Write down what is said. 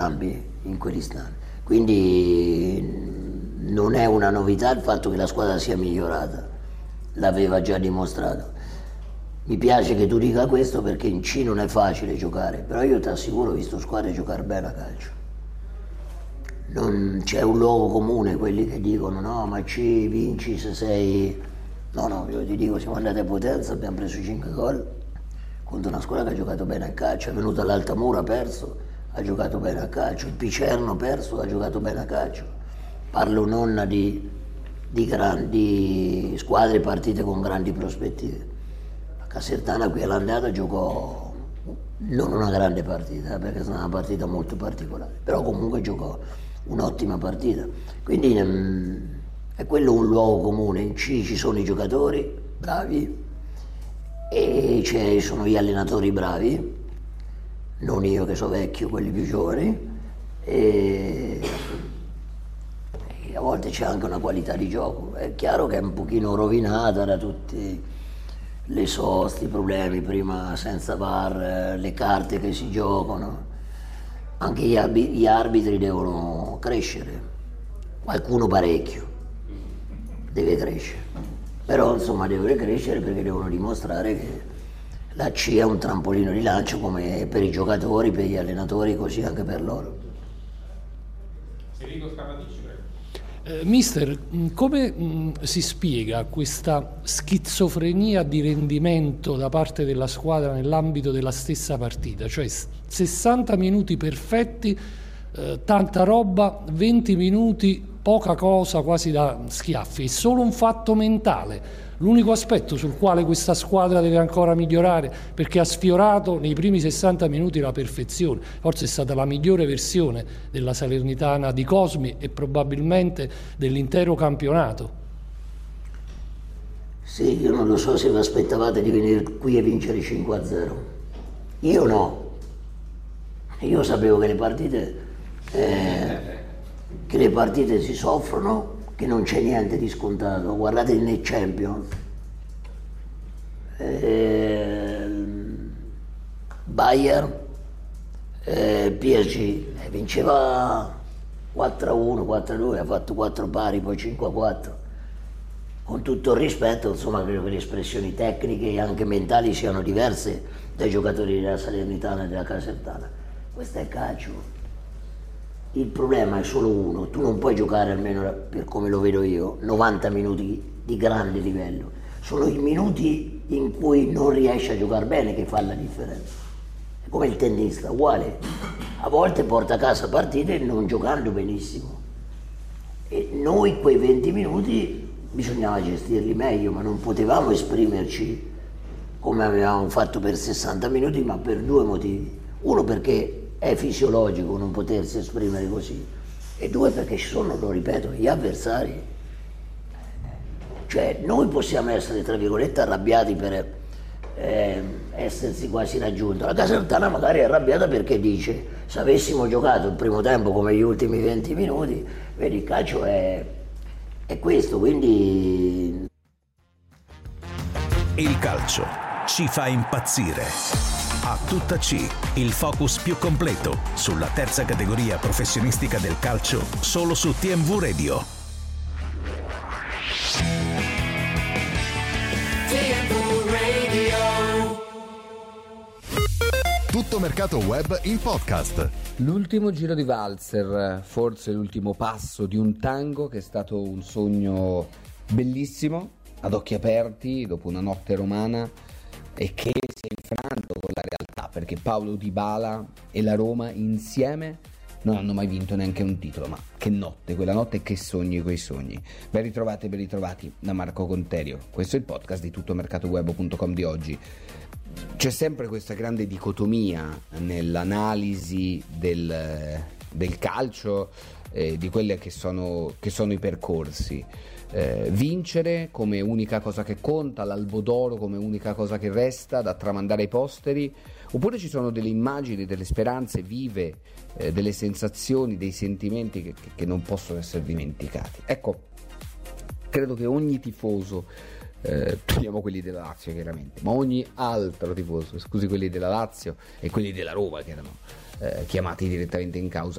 entrambi in quell'istante. Quindi non è una novità il fatto che la squadra sia migliorata, l'aveva già dimostrato. Mi piace che tu dica questo perché in C non è facile giocare, però io ti assicuro ho visto squadre giocare bene a calcio. Non c'è un luogo comune, quelli che dicono no, ma C vinci se sei... No, io ti dico, siamo andati a Potenza, abbiamo preso 5 gol contro una squadra che ha giocato bene a calcio, è venuto all'Altamura, ha perso, ha giocato bene a calcio, il Picerno ha perso, ha giocato bene a calcio. Parlo non di grandi squadre partite con grandi prospettive. La Casertana qui all'andata giocò non una grande partita, perché è stata una partita molto particolare, però comunque giocò un'ottima partita. Quindi è quello un luogo comune. In C ci sono i giocatori bravi e ci sono gli allenatori bravi, non io che sono vecchio, quelli più giovani, e a volte c'è anche una qualità di gioco. È chiaro che è un pochino rovinata da tutte le soste, i problemi prima senza VAR, le carte che si giocano. Anche gli arbitri devono crescere, qualcuno parecchio deve crescere, però insomma deve crescere perché devono dimostrare che la C è un trampolino di lancio come per i giocatori, per gli allenatori, così anche per loro. Enrico Scarnatici, prego. Mister, come si spiega questa schizofrenia di rendimento da parte della squadra nell'ambito della stessa partita? Cioè 60 minuti perfetti, tanta roba, 20 minuti poca cosa, quasi da schiaffi. È solo un fatto mentale, l'unico aspetto sul quale questa squadra deve ancora migliorare, perché ha sfiorato nei primi 60 minuti la perfezione. Forse è stata la migliore versione della Salernitana di Cosmi e probabilmente dell'intero campionato. Sì, io non lo so se vi aspettavate di venire qui e vincere 5-0. Io no. Io sapevo che le partite si soffrono, che non c'è niente di scontato. Guardate nei Champions, Bayern, PSG vinceva 4-1, 4-2, ha fatto 4 pari, poi 5-4. Con tutto il rispetto, insomma, credo che le espressioni tecniche e anche mentali siano diverse dai giocatori della Salernitana e della Casertana. Questo è calcio. Il problema è solo uno: tu non puoi giocare, almeno per come lo vedo io, 90 minuti di grande livello. Sono i minuti in cui non riesci a giocare bene che fa la differenza. È come il tennista, uguale. A volte porta a casa partite non giocando benissimo. E noi quei 20 minuti bisognava gestirli meglio, ma non potevamo esprimerci come avevamo fatto per 60 minuti, ma per 2 motivi. Uno, perché è fisiologico non potersi esprimere così, e 2, perché ci sono, lo ripeto, gli avversari. Cioè noi possiamo essere, tra virgolette, arrabbiati per essersi quasi raggiunto. La Casertana magari è arrabbiata perché dice: se avessimo giocato il primo tempo come gli ultimi 20 minuti, vedi, il calcio è questo, quindi... Il calcio ci fa impazzire. A tutta C, il focus più completo sulla terza categoria professionistica del calcio, solo su TMV Radio. TMV Radio. Tutto mercato web in podcast. L'ultimo giro di valzer, forse l'ultimo passo di un tango che è stato un sogno bellissimo, ad occhi aperti, dopo una notte romana, e che si è infranto con la realtà, perché Paulo Dybala e la Roma insieme non hanno mai vinto neanche un titolo. Ma che notte, quella notte, e che sogni quei sogni. Ben ritrovati da Marco Conterio. Questo è il podcast di tuttomercatoweb.com di oggi. C'è sempre questa grande dicotomia nell'analisi del calcio, di quelle che sono i percorsi. Vincere come unica cosa che conta, l'albo d'oro come unica cosa che resta da tramandare ai posteri, oppure ci sono delle immagini, delle speranze vive, delle sensazioni, dei sentimenti che non possono essere dimenticati. Ecco, credo che ogni tifoso, togliamo quelli della Lazio chiaramente, ma ogni altro tifoso, scusi quelli della Lazio e quelli della Roma che erano chiamati direttamente in causa,